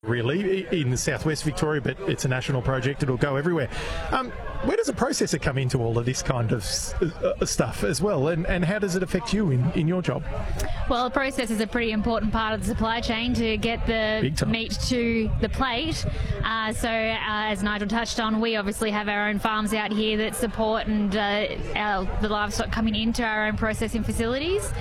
really in southwest Victoria, but it's a national project. It'll go everywhere. Where does a processor come into all of this kind of stuff as well, and how does it affect you in your job? Well, a process is a pretty important part of the supply chain to get the meat to the plate. As Nigel touched on, we obviously have our own farms out here that support and the livestock coming into our own processing facilities.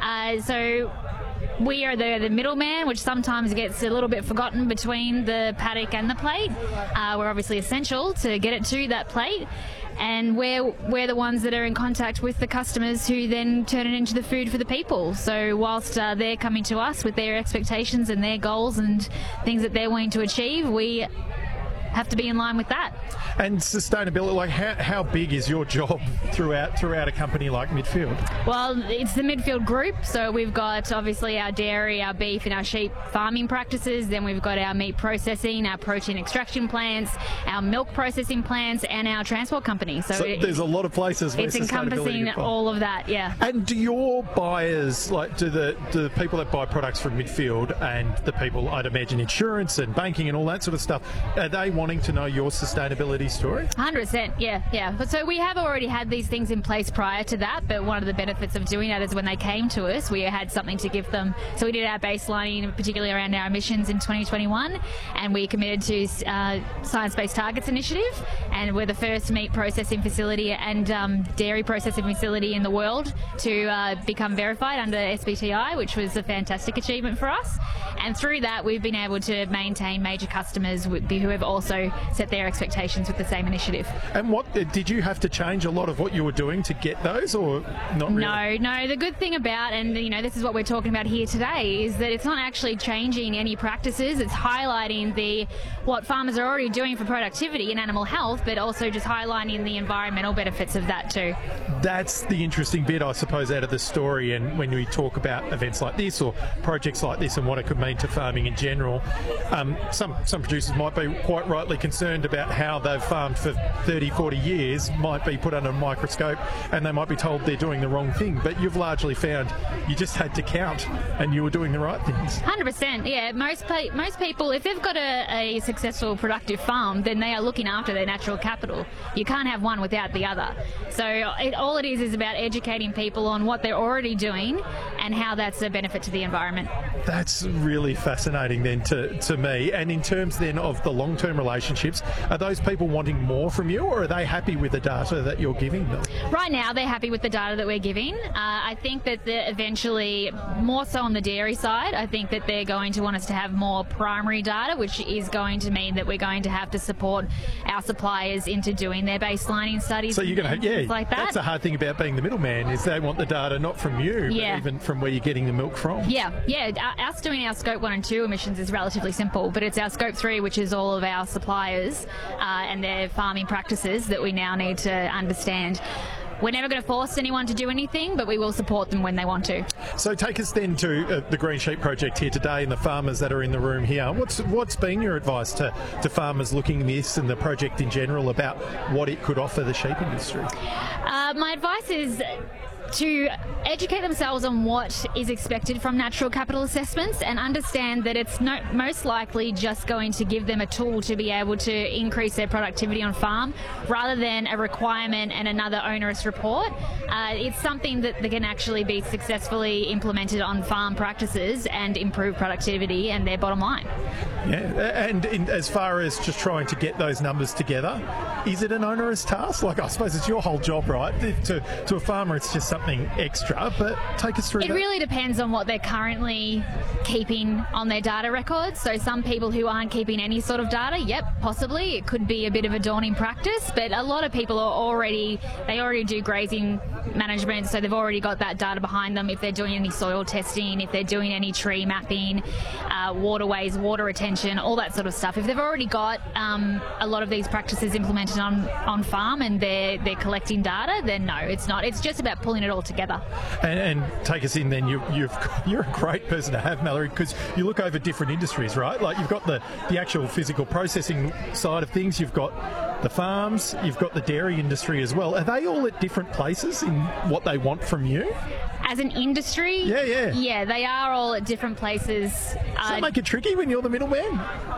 We are the middleman, which sometimes gets a little bit forgotten between the paddock and the plate. We're obviously essential to get it to that plate, and we're the ones that are in contact with the customers who then turn it into the food for the people. So whilst they're coming to us with their expectations and their goals and things that they're wanting to achieve, we have to be in line with that. And sustainability, like how big is your job throughout a company like Midfield? Well, it's the Midfield group, so we've got obviously our dairy, our beef and our sheep farming practices, then we've got our meat processing, our protein extraction plants, our milk processing plants and our transport company. So there's a lot of places where it's encompassing all of that, yeah. And do your buyers, like do the people that buy products from Midfield and the people, I'd imagine insurance and banking and all that sort of stuff, are they wanting to know your sustainability story? 100%, yeah. But so we have already had these things in place prior to that, but one of the benefits of doing that is when they came to us, we had something to give them. So we did our baselining, particularly around our emissions in 2021, and we committed to Science-Based Targets Initiative, and we're the first meat processing facility and dairy processing facility in the world to become verified under SBTi, which was a fantastic achievement for us. And through that, we've been able to maintain major customers who have also set their expectations with the same initiative. And what did you have to change a lot of what you were doing to get those, or not really? No. The good thing about, and this is what we're talking about here today, is that it's not actually changing any practices. It's highlighting what farmers are already doing for productivity and animal health, but also just highlighting the environmental benefits of that too. That's the interesting bit, I suppose, out of the story. And when we talk about events like this or projects like this and what it could mean to farming in general, some producers might be quite rightly concerned about how they've farmed for 30, 40 years, might be put under a microscope and they might be told they're doing the wrong thing. But you've largely found you just had to count and you were doing the right things. 100%, yeah. Most people, if they've got a successful, productive farm, then they are looking after their natural capital. You can't have one without the other. So all it is about educating people on what they're already doing and how that's a benefit to the environment. That's really fascinating then to me. And in terms then of the long-term relationships, are those people wanting more from you, or are they happy with the data that you're giving them? Right now they're happy with the data that we're giving. I think that eventually, more so on the dairy side, I think that they're going to want us to have more primary data, which is going to mean that we're going to have to support our suppliers into doing their baselining studies. So you're going to, things like that. That's the hard thing about being the middleman, is they want the data not from you, but even from where you're getting the milk from. Yeah. Us doing our Scope 1 and 2 emissions is relatively simple, but it's our Scope 3, which is all of our suppliers and their farming practices, that we now need to understand. We're never going to force anyone to do anything, but we will support them when they want to. So take us then to the Green Sheep Project here today and the farmers that are in the room here. What's been your advice to farmers looking at this and the project in general about what it could offer the sheep industry? My advice is to educate themselves on what is expected from natural capital assessments and understand that it's most likely just going to give them a tool to be able to increase their productivity on farm rather than a requirement and another onerous report. It's something that can actually be successfully implemented on farm practices and improve productivity and their bottom line. Yeah, and as far as just trying to get those numbers together, is it an onerous task? Like, I suppose it's your whole job, right? To a farmer, it's just something extra, but take us through that. It really depends on what they're currently keeping on their data records. So some people who aren't keeping any sort of data, possibly it could be a bit of a daunting practice, but a lot of people are already do grazing management, so they've already got that data behind them. If they're doing any soil testing, if they're doing any tree mapping, waterways, water retention, all that sort of stuff. If they've already got a lot of these practices implemented on farm and they're collecting data, then no, it's not. It's just about pulling it all together. And take us in then, you're a great person to have, Mallory, because you look over different industries, right? Like, you've got the actual physical processing side of things, you've got the farms, you've got the dairy industry as well. Are they all at different places in what they want from you? As an industry? Yeah. Yeah, they are all at different places. Does that make it tricky when you're the middleman?